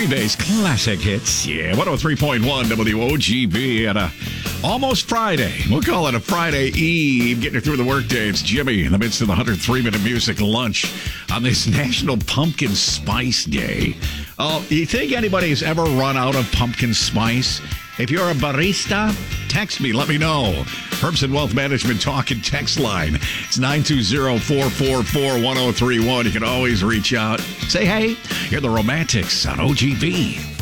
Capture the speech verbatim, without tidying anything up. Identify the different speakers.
Speaker 1: country-based classic hits. Yeah, one oh three point one W O G B and a almost Friday. We'll call it a Friday Eve, getting through the workday. It's Jimmy in the midst of the one hundred three minute music lunch on this National Pumpkin Spice Day. Oh, you think anybody's ever run out of pumpkin spice? If you're a barista, text me. Let me know. Herbs and Wealth Management talk and text line. It's nine two zero, four four four, one oh three one. You can always reach out. Say hey. You're the Romantics on O G B.